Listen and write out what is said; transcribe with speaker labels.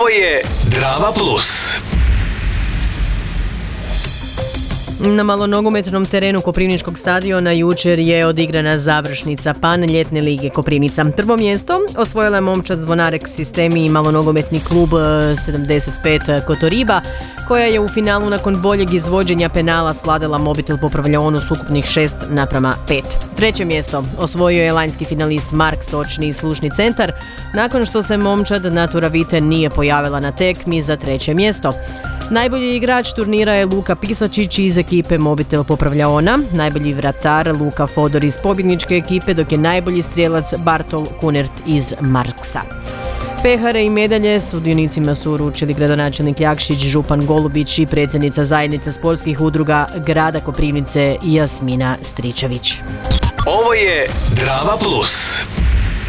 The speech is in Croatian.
Speaker 1: Ovo je Drava Plus.
Speaker 2: Na malonogometnom terenu Koprivničkog stadiona jučer je odigrana završnica PAN ljetne lige Koprivnica. Prvo mjesto osvojila je momčad Zvonarek Sistemi i malonogometni klub 75 Kotoriba, koja je u finalu nakon boljeg izvođenja penala svladala Mobitel Popravljaonu s ukupnih 6:5. Treće mjesto osvojio je lanjski finalist Mark Sočni i Slušni centar, nakon što se momčad Natura Vite nije pojavila na tekmi za treće mjesto. Najbolji igrač turnira je Luka Pisačić iz ekipe Mobitel Popravljaona, najbolji vratar Luka Fodor iz pobjedničke ekipe, dok je najbolji strijelac Bartol Kunert iz Marksa. Pehare i medalje sudionicima su uručili gradonačelnik Jakšić, župan Golubić i predsjednica zajednice sportskih udruga grada Koprivnice Jasmina Stričević.
Speaker 1: Ovo je Drava Plus.